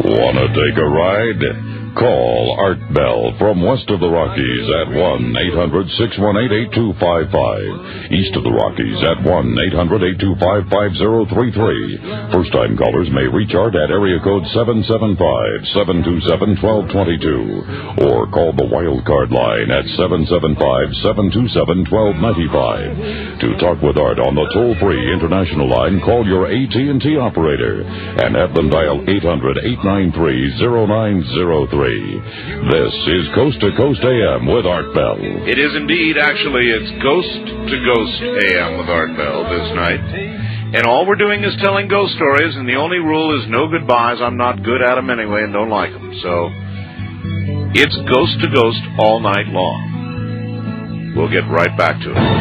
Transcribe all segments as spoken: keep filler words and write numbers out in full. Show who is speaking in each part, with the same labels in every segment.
Speaker 1: Wanna take a ride? Call Art Bell from west of the Rockies at one eight hundred six one eight eight two five five. East of the Rockies at one eight hundred eight two five five zero three three. First-time callers may reach Art at area code seven seven five, seven two seven, one two two two. Or call the Wildcard line at seven seven five, seven two seven, one two nine five. To talk with Art on the toll-free international line, call your A T and T operator and have them dial eight hundred, eight nine three, zero nine zero three. This is Coast to Coast A M with Art Bell.
Speaker 2: It is indeed. Actually, it's Ghost to Ghost A M with Art Bell this night. And all we're doing is telling ghost stories, and the only rule is no goodbyes. I'm not good at them anyway and don't like them. So it's Ghost to Ghost all night long. We'll get right back to it.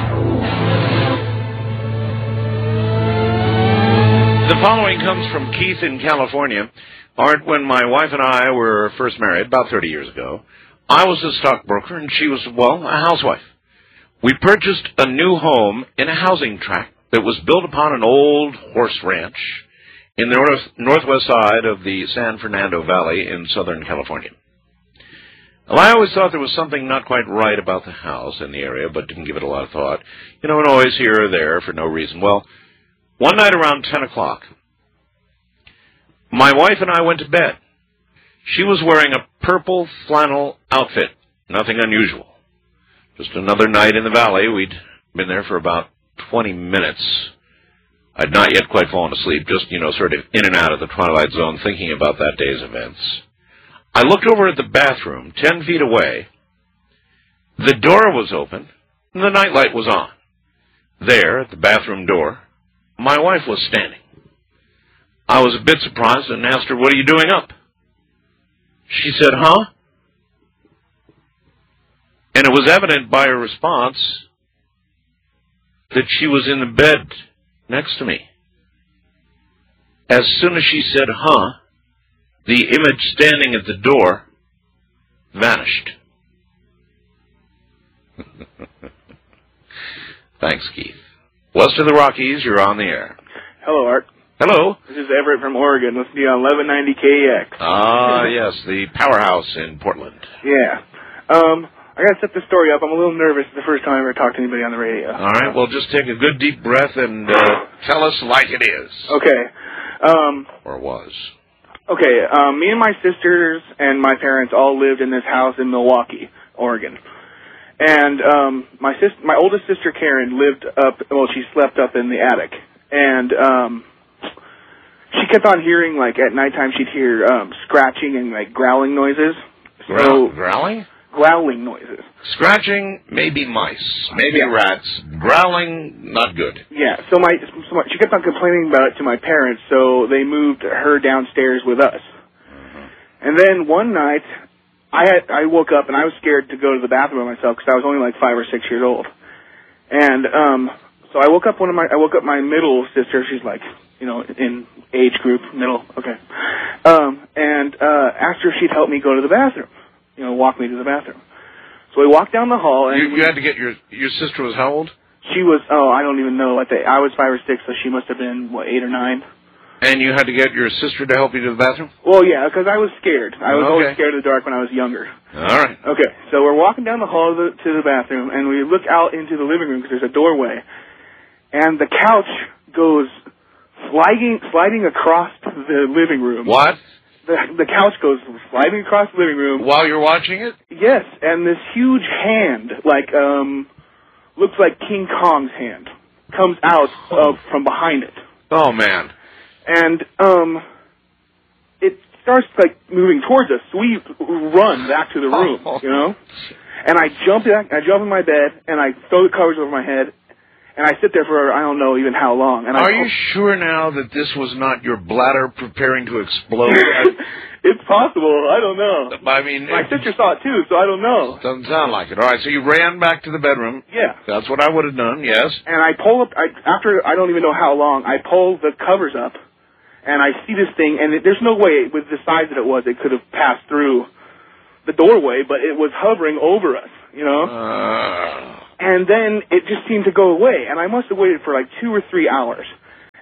Speaker 2: The following comes from Keith in California. Art, when my wife and I were first married, about thirty years ago, I was a stockbroker and she was, well, a housewife. We purchased a new home in a housing tract that was built upon an old horse ranch in the north, northwest side of the San Fernando Valley in Southern California. Well, I always thought there was something not quite right about the house in the area, but didn't give it a lot of thought. You know, and always here or there for no reason. Well, one night around ten o'clock, my wife and I went to bed. She was wearing a purple flannel outfit, nothing unusual. Just another night in the valley. We'd been there for about twenty minutes. I'd not yet quite fallen asleep, just, you know, sort of in and out of the twilight zone, thinking about that day's events. I looked over at the bathroom, ten feet away. The door was open, and the nightlight was on. There, at the bathroom door, my wife was standing. I was a bit surprised and asked her, "What are you doing up?" She said, "Huh?" And it was evident by her response that she was in the bed next to me. As soon as she said, "Huh," the image standing at the door vanished. Thanks, Keith. West of the Rockies, you're on the air.
Speaker 3: Hello, Art.
Speaker 2: Hello.
Speaker 3: This is Everett from Oregon. Let's be on eleven ninety K X.
Speaker 2: Ah, yes, the powerhouse in Portland.
Speaker 3: Yeah. Um, I got to set this story up. I'm a little nervous. It's the first time I ever talked to anybody on the radio.
Speaker 2: All right, well, just take a good deep breath and uh, tell us like it is.
Speaker 3: Okay. Um,
Speaker 2: or was.
Speaker 3: Okay, um, me and my sisters and my parents all lived in this house in Milwaukee, Oregon. And um, my sis- my oldest sister, Karen, lived up, well, she slept up in the attic. And um, she kept on hearing, like, at nighttime she'd hear um, scratching and, like, growling noises.
Speaker 2: So, growling?
Speaker 3: Growling noises.
Speaker 2: Scratching, maybe mice, maybe yeah. rats. Growling, not good.
Speaker 3: Yeah, so my, so my she kept on complaining about it to my parents, so they moved her downstairs with us. Mm-hmm. And then one night, I had I woke up and I was scared to go to the bathroom by myself because I was only like five or six years old. And um, so I woke up one of my I woke up my middle sister. She's like, you know, in age group, middle, okay. Um, and uh, asked her if she'd help me go to the bathroom. You know, walk me to the bathroom. So we walked down the hall, and
Speaker 2: you, you had to get your your sister was how old?
Speaker 3: She was oh I don't even know. I think I was five or six, so she must have been what eight or nine.
Speaker 2: And you had to get your sister to help you to the bathroom?
Speaker 3: Well, yeah, because I was scared. I was
Speaker 2: okay.
Speaker 3: always scared of the dark when I was younger.
Speaker 2: All right.
Speaker 3: Okay, so we're walking down the hall to the, to the bathroom, and we look out into the living room because there's a doorway, and the couch goes sliding sliding across the living room.
Speaker 2: What?
Speaker 3: The, the couch goes sliding across the living room.
Speaker 2: While you're watching it?
Speaker 3: Yes, and this huge hand, like, um, looks like King Kong's hand, comes out of from behind it.
Speaker 2: Oh, man.
Speaker 3: And, um, it starts, like, moving towards us, so we run back to the room, you know? And I jump in, I jump in my bed, and I throw the covers over my head, and I sit there for, I don't know even how long. And
Speaker 2: Are
Speaker 3: I,
Speaker 2: you sure now that this was not your bladder preparing to explode?
Speaker 3: It's possible. I don't know.
Speaker 2: I mean...
Speaker 3: My sister saw it, too, so I don't know.
Speaker 2: Doesn't sound like it. All right, so you ran back to the bedroom.
Speaker 3: Yeah.
Speaker 2: That's what I would have done, yes.
Speaker 3: And I pull up, I, after I don't even know how long, I pull the covers up, and I see this thing, and it, there's no way, with the size that it was, it could have passed through the doorway, but it was hovering over us, you know?
Speaker 2: Uh...
Speaker 3: And then it just seemed to go away, and I must have waited for like two or three hours.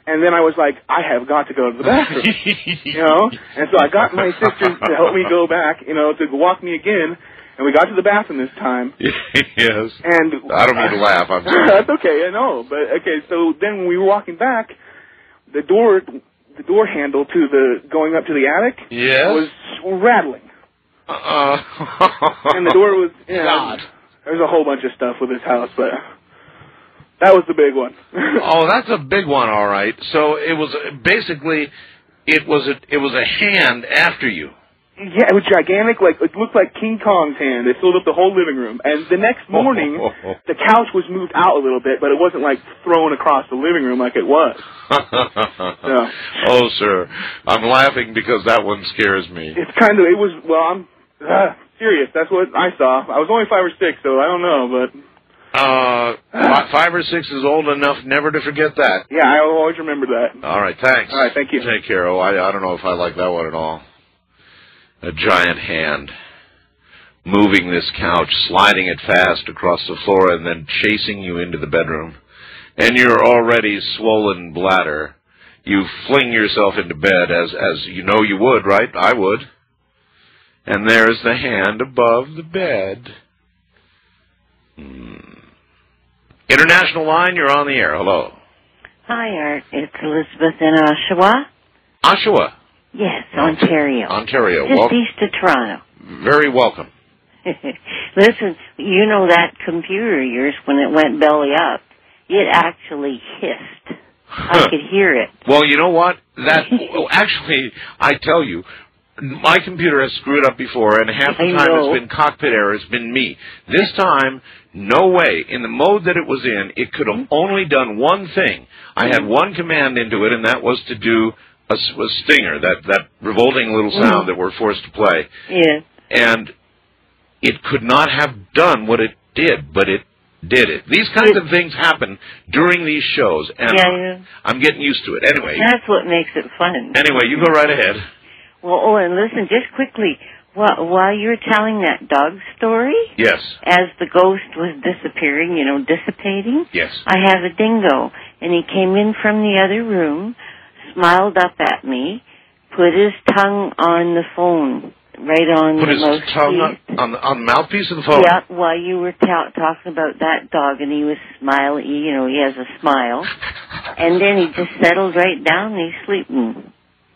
Speaker 3: And then I was like, I have got to go to the bathroom, you know? And so I got my sister to help me go back, you know, to walk me again. And we got to the bathroom this time.
Speaker 2: Yes.
Speaker 3: And
Speaker 2: I don't mean to laugh. I'm sorry.
Speaker 3: That's okay, I know. But, okay, so then when we were walking back, the door the door handle to the going up to the attic
Speaker 2: yes.
Speaker 3: was rattling.
Speaker 2: Uh-uh.
Speaker 3: And the door was, yeah,
Speaker 2: God.
Speaker 3: There's a whole bunch of stuff with this house, but that was the big one.
Speaker 2: Oh, that's a big one, all right. So it was basically, it was a, it was a hand after you.
Speaker 3: Yeah, it was gigantic. Like it looked like King Kong's hand. It filled up the whole living room. And the next morning,
Speaker 2: oh, oh, oh.
Speaker 3: the couch was moved out a little bit, but it wasn't like thrown across the living room like it was. So,
Speaker 2: oh, sir, I'm laughing because that one scares me.
Speaker 3: It's kind of. It was. Well, I'm uh, serious. That's what I saw. I was only five or six, so I don't know, but.
Speaker 2: Uh, five or six is old enough never to forget that.
Speaker 3: Yeah, I will always remember that.
Speaker 2: All right, thanks.
Speaker 3: All right, thank you.
Speaker 2: Take care. Oh, I, I don't know if I like that one at all. A giant hand moving this couch, sliding it fast across the floor, and then chasing you into the bedroom. And your already swollen bladder, you fling yourself into bed as, as you know you would, right? I would. And there's the hand above the bed. Hmm. International line, you're on the air. Hello.
Speaker 4: Hi, Art. It's Elizabeth in Oshawa.
Speaker 2: Oshawa?
Speaker 4: Yes, Ontario.
Speaker 2: Ontario.
Speaker 4: Just
Speaker 2: Wel-
Speaker 4: east of Toronto.
Speaker 2: Very welcome.
Speaker 4: Listen, you know that computer of yours, when it went belly up, it actually hissed. I could hear it.
Speaker 2: Well, you know what? That well, actually, I tell you, my computer has screwed up before, and half the
Speaker 4: I
Speaker 2: time
Speaker 4: know.
Speaker 2: it's been cockpit error. It's been me. This time, no way. In the mode that it was in, it could have only done one thing. I had one command into it, and that was to do a, a stinger, that, that revolting little sound
Speaker 4: mm-hmm.
Speaker 2: that we're forced to play.
Speaker 4: Yeah.
Speaker 2: And it could not have done what it did, but it did it. These kinds of things happen during these shows, and
Speaker 4: yeah, yeah.
Speaker 2: I'm getting used to it. Anyway.
Speaker 4: That's what makes it fun.
Speaker 2: Anyway, you go right ahead.
Speaker 4: Well, oh, and listen, just quickly, while, while you were telling that dog story,
Speaker 2: yes,
Speaker 4: as the ghost was disappearing, you know, dissipating,
Speaker 2: yes,
Speaker 4: I have a dingo, and he came in from the other room, smiled up at me, put his tongue on the phone, right on
Speaker 2: put
Speaker 4: the
Speaker 2: his
Speaker 4: mouthpiece.
Speaker 2: tongue on, on, the, on the mouthpiece of the phone?
Speaker 4: Yeah, while you were ta- talking about that dog, and he was smiling, you know, he has a smile, and then he just settled right down, and he's sleeping.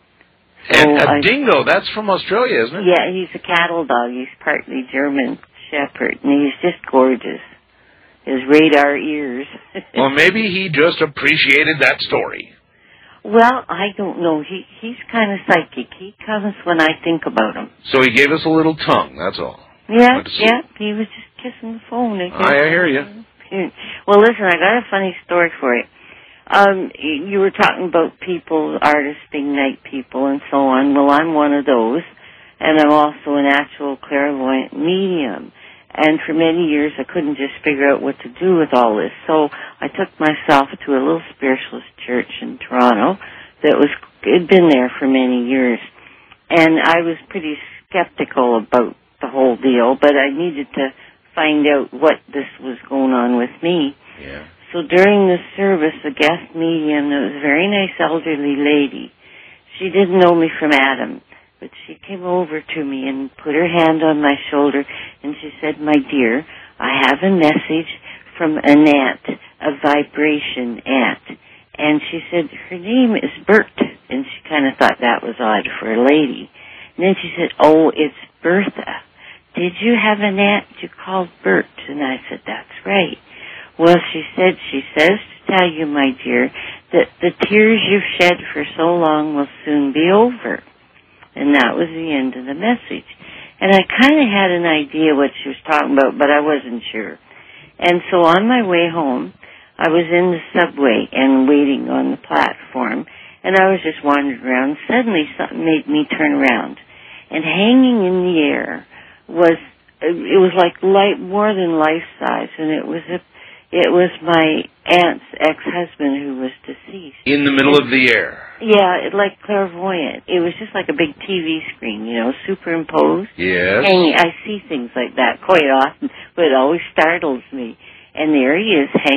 Speaker 4: So
Speaker 2: and a
Speaker 4: I,
Speaker 2: dingo, that's from Australia, isn't it?
Speaker 4: Yeah, he's a cattle dog. He's partly German Shepherd, and he's just gorgeous. His radar ears.
Speaker 2: Well, maybe he just appreciated that story.
Speaker 4: Well, I don't know. He He's kind of psychic. He comes when I think about him.
Speaker 2: So he gave us a little tongue, that's all.
Speaker 4: Yeah, yeah. He was just kissing the phone. I,
Speaker 2: I hear you.
Speaker 4: Well, listen, I got a funny story for you. Um, you were talking about people, artists being night people and so on. Well, I'm one of those, and I'm also an actual clairvoyant medium. And for many years, I couldn't just figure out what to do with all this. So I took myself to a little spiritualist church in Toronto that was, had been there for many years. And I was pretty skeptical about the whole deal, but I needed to find out what this was going on with me.
Speaker 2: Yeah.
Speaker 4: So during the service, a guest medium, that was a very nice elderly lady, she didn't know me from Adam, but she came over to me and put her hand on my shoulder, and she said, "My dear, I have a message from an aunt, a vibration aunt." And she said, her name is Bert, and she kind of thought that was odd for a lady. And then she said, "Oh, it's Bertha. Did you have an aunt you called Bert?" And I said, "That's right." Well, she said, she says to tell you, my dear, that the tears you've shed for so long will soon be over. And that was the end of the message. And I kind of had an idea what she was talking about, but I wasn't sure. And so on my way home, I was in the subway and waiting on the platform, and I was just wandering around. Suddenly something made me turn around. And hanging in the air was, it was like light, more than life-size, and it was a It was my aunt's ex-husband who was deceased.
Speaker 2: In the middle of the air?
Speaker 4: Yeah, it, like clairvoyant. It was just like a big T V screen, you know, superimposed.
Speaker 2: Yes.
Speaker 4: Hanging. I see things like that quite often, but it always startles me. And there he is, hang,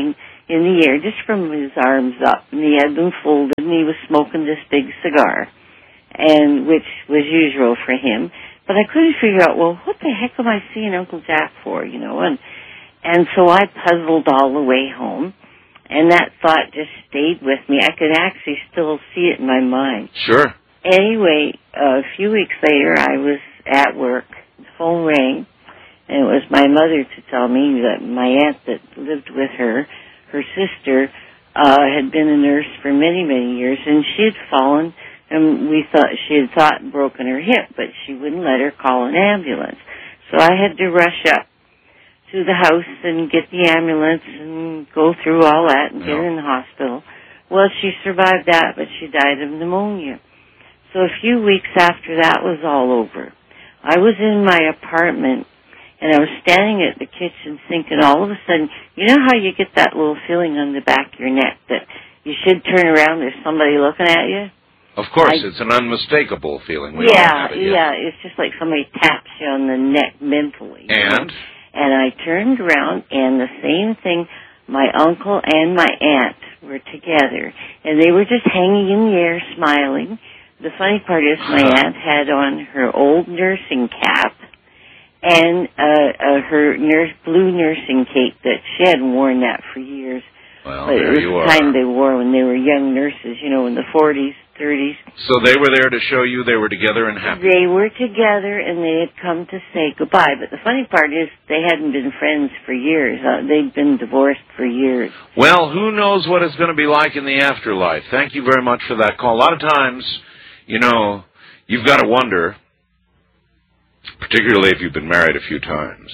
Speaker 4: in the air, just from his arms up, and he had them folded, and he was smoking this big cigar, and which was usual for him. But I couldn't figure out, well, what the heck am I seeing Uncle Jack for, you know? And and so I puzzled all the way home, and that thought just stayed with me. I could actually still see it in my mind.
Speaker 2: Sure.
Speaker 4: Anyway, uh, a few weeks later, I was at work. The phone rang, and it was my mother to tell me that my aunt that lived with her, her sister, uh, had been a nurse for many, many years, and she had fallen, and we thought she had thought broken her hip, but she wouldn't let her call an ambulance. So I had to rush up to the house and get the ambulance and go through all that and get her in the hospital. Well, she survived that, but she died of pneumonia. So a few weeks after that was all over, I was in my apartment, and I was standing at the kitchen sink, and all of a sudden, you know how you get that little feeling on the back of your neck that you should turn around, there's somebody looking at you?
Speaker 2: Of course,
Speaker 4: I,
Speaker 2: it's an unmistakable feeling. We
Speaker 4: yeah,
Speaker 2: all have it,
Speaker 4: yeah, it's just like somebody taps you on the neck mentally.
Speaker 2: And?
Speaker 4: Know? And I turned around, and the same thing, my uncle and my aunt were together, and they were just hanging in the air smiling. The funny part is my aunt had on her old nursing cap and uh, uh, her nurse, blue nursing cape that she hadn't worn that for years.
Speaker 2: Well,
Speaker 4: but
Speaker 2: there
Speaker 4: it was
Speaker 2: you
Speaker 4: the
Speaker 2: are.
Speaker 4: kind they wore when they were young nurses, you know, in the forties, thirties.
Speaker 2: So they were there to show you they were together and happy.
Speaker 4: They were together, and they had come to say goodbye. But the funny part is they hadn't been friends for years. Uh, they'd been divorced for years.
Speaker 2: Well, who knows what it's going to be like in the afterlife. Thank you very much for that call. A lot of times, you know, you've got to wonder, particularly if you've been married a few times.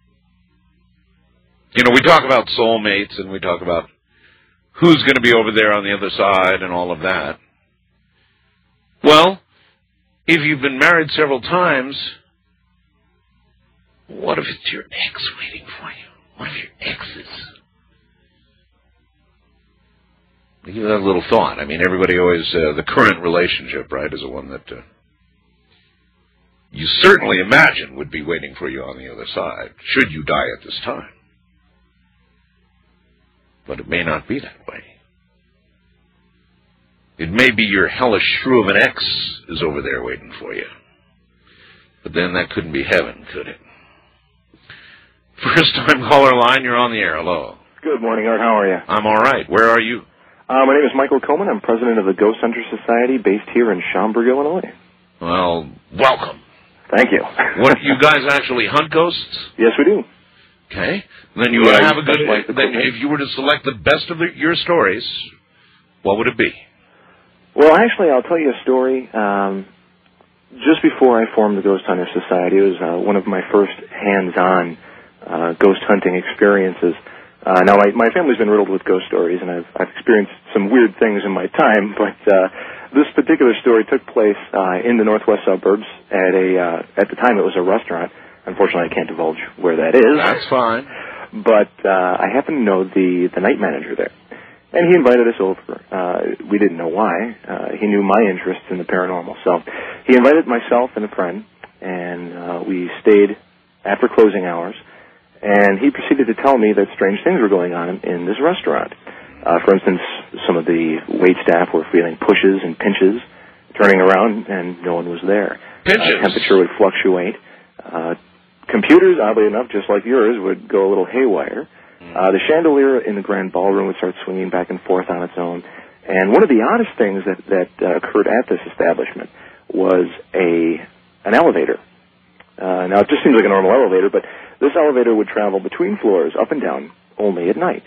Speaker 2: You know, we talk about soulmates, and we talk about who's going to be over there on the other side and all of that. Well, if you've been married several times, what if it's your ex waiting for you? What if your ex is? Give that a little thought. I mean, everybody always, uh, the current relationship, right, is the one that uh, you certainly imagine would be waiting for you on the other side, should you die at this time. But it may not be that way. It may be your hellish shrew of an ex is over there waiting for you. But then that couldn't be heaven, could it? First time caller line, you're on the air. Hello.
Speaker 5: Good morning, Art. How are you?
Speaker 2: I'm all right. Where are you?
Speaker 5: Uh, my name is Michael Coleman. I'm president of the Ghost Hunter Society based here in Schaumburg, Illinois.
Speaker 2: Well, welcome.
Speaker 5: Thank you.
Speaker 2: What, you guys actually hunt ghosts?
Speaker 5: Yes, we do.
Speaker 2: Okay. Then you
Speaker 5: Yeah,
Speaker 2: would have a good...
Speaker 5: like the
Speaker 2: Then
Speaker 5: cooking.
Speaker 2: if you were to select the best of the, your stories, what would it be?
Speaker 5: Well, actually, I'll tell you a story. Um, just before I formed the Ghost Hunter Society, it was uh, one of my first hands-on uh, ghost hunting experiences. Uh, now, my, my family's been riddled with ghost stories, and I've, I've experienced some weird things in my time, but uh, this particular story took place uh, in the northwest suburbs at a, uh, at the time it was a restaurant. Unfortunately, I can't divulge where that is.
Speaker 2: That's fine.
Speaker 5: But uh, I happen to know the, the night manager there. And he invited us over. Uh, we didn't know why. Uh, he knew my interest in the paranormal. So he invited myself and a friend, and uh, we stayed after closing hours. And he proceeded to tell me that strange things were going on in, in this restaurant. Uh, for instance, some of the wait staff were feeling pushes and pinches, turning around, and no one was there.
Speaker 2: Pinches?
Speaker 5: Uh, temperature would fluctuate. Uh, computers, oddly enough, just like yours, would go a little haywire. Uh, the chandelier in the grand ballroom would start swinging back and forth on its own. And one of the oddest things that, that uh, occurred at this establishment was a an elevator. Uh, now, it just seems like a normal elevator, but this elevator would travel between floors, up and down, only at night.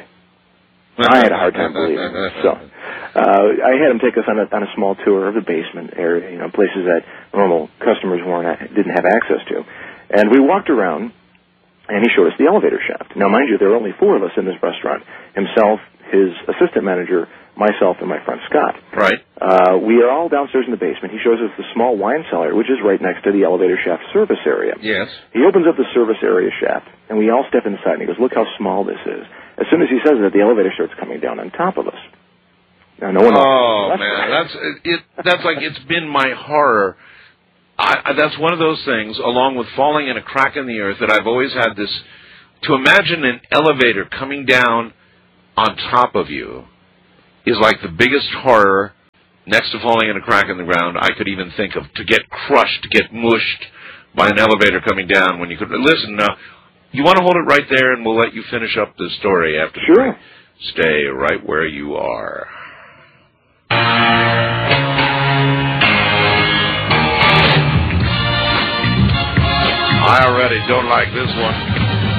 Speaker 5: I had a hard time believing it. So uh, I had him take us on a, on a small tour of the basement area, you know, places that normal customers weren't didn't have access to. And we walked around, and he showed us the elevator shaft. Now, mind you, there were only four of us in this restaurant. Himself, his assistant manager, myself, and my friend Scott.
Speaker 2: Right.
Speaker 5: Uh, we are all downstairs in the basement. He shows us the small wine cellar, which is right next to the elevator shaft service area.
Speaker 2: Yes.
Speaker 5: He opens up the service area shaft, and we all step inside, and he goes, look how small this is. As soon as he says that, the elevator starts coming down on top of us. Now, no one
Speaker 2: Oh,
Speaker 5: else.
Speaker 2: man. That's, it, that's like it's been my horror. I, I, that's one of those things, along with falling in a crack in the earth, that I've always had this, to imagine an elevator coming down on top of you is like the biggest horror next to falling in a crack in the ground I could even think of. To get crushed, to get mushed by an elevator coming down when you could... Listen, now, you want to hold it right there and we'll let you finish up the story after the break.
Speaker 5: Sure.
Speaker 2: Stay right where you are. I already don't like this one.